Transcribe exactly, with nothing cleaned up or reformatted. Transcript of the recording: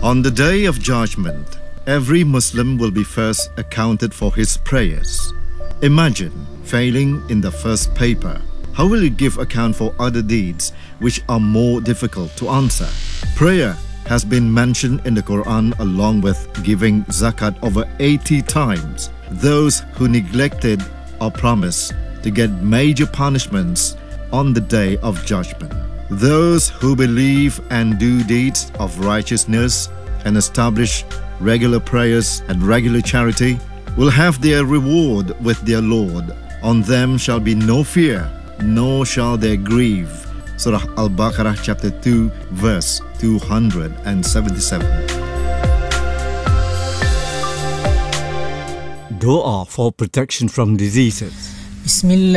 On the day of judgment, every Muslim will be first accounted for his prayers. Imagine failing in the first paper. How will you give account for other deeds which are more difficult to answer? Prayer has been mentioned in the Quran along with giving zakat over eighty times. Those who neglected are promised to get major punishments on the day of judgment. Those who believe and do deeds of righteousness and establish regular prayers and regular charity will have their reward with their Lord. On them shall be no fear, nor shall they grieve. Surah Al-Baqarah chapter two verse two hundred seventy-seven. Dua for protection from diseases. Bismillah.